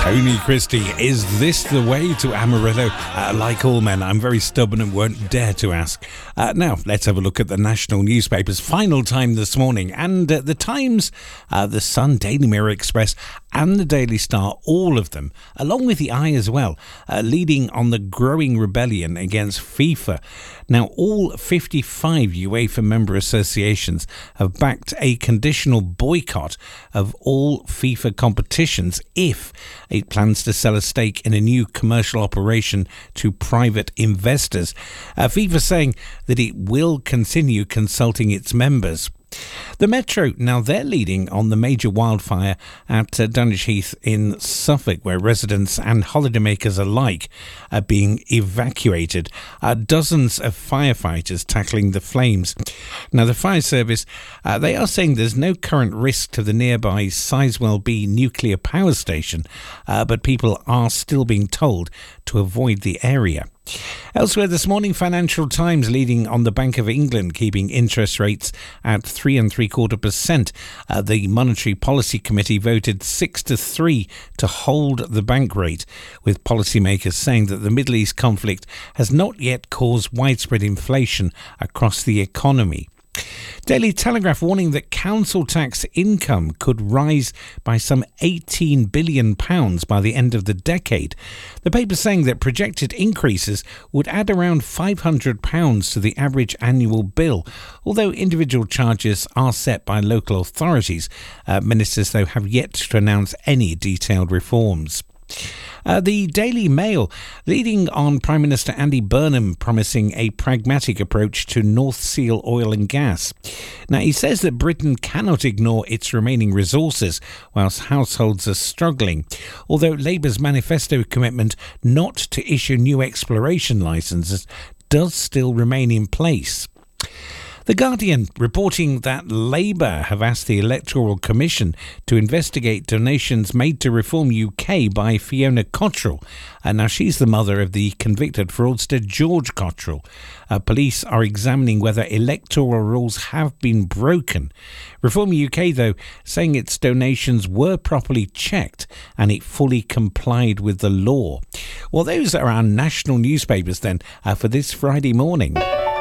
Tony Christie, is this the way to Amarillo? Like all men, I'm very stubborn and won't dare to ask. Now, let's have a look at the national newspapers. Final time this morning. And the Times, the Sun, Daily Mirror, Express and the Daily Star, all of them, along with the Eye as well, leading on the growing rebellion against FIFA. Now, all 55 UEFA member associations have backed a conditional boycott of all FIFA competitions if it plans to sell a stake in a new commercial operation to private investors. FIFA saying that it will continue consulting its members. The Metro, now they're leading on the major wildfire at Dunwich Heath in Suffolk, where residents and holidaymakers alike are being evacuated. Dozens of firefighters tackling the flames. Now, the fire service, they are saying there's no current risk to the nearby Sizewell B nuclear power station, but people are still being told to avoid the area. Elsewhere this morning, Financial Times leading on the Bank of England keeping interest rates at 3.75%. The Monetary Policy Committee voted 6-3 to hold the bank rate, with policymakers saying that the Middle East conflict has not yet caused widespread inflation across the economy. Daily Telegraph warning that council tax income could rise by some £18 billion by the end of the decade. The paper saying that projected increases would add around £500 to the average annual bill, although individual charges are set by local authorities. Ministers, though, have yet to announce any detailed reforms. The Daily Mail leading on Prime Minister Andy Burnham promising a pragmatic approach to North Sea oil and gas. Now, he says that Britain cannot ignore its remaining resources whilst households are struggling, although Labour's manifesto commitment not to issue new exploration licences does still remain in place. The Guardian reporting that Labour have asked the Electoral Commission to investigate donations made to Reform UK by Fiona Cottrell. Now, she's the mother of the convicted fraudster George Cottrell. Police are examining whether electoral rules have been broken. Reform UK, though, saying its donations were properly checked and it fully complied with the law. Well, those are our national newspapers then for this Friday morning.